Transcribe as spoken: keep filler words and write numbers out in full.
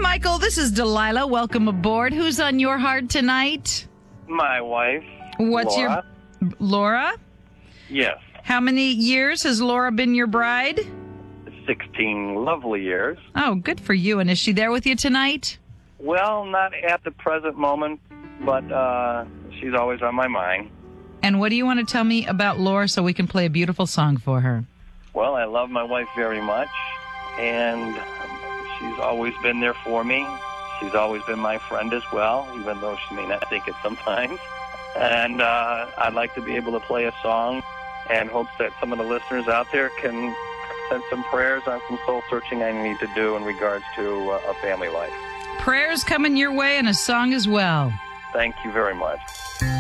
Michael, this is Delilah. Welcome aboard. Who's on your heart tonight? My wife. What's Laura. your... Laura? Yes. How many years has Laura been your bride? sixteen lovely years. Oh, good for you. And is she there with you tonight? Well, not at the present moment, but uh, she's always on my mind. And what do you want to tell me about Laura so we can play a beautiful song for her? Well, I love my wife very much, and she's always been there for me. She's always been my friend as well, even though she may not think it sometimes. And uh, I'd like to be able to play a song and hopes that some of the listeners out there can send some prayers on some soul searching I need to do in regards to uh, a family life. Prayers coming your way and a song as well. Thank you very much.